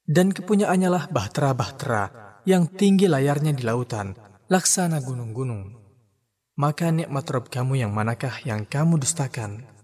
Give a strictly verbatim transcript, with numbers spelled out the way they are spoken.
Dan kepunyaannya lah bahtera-bahtera yang tinggi layarnya di lautan, laksana gunung-gunung. Maka nikmat Rabb kamu yang manakah yang kamu dustakan?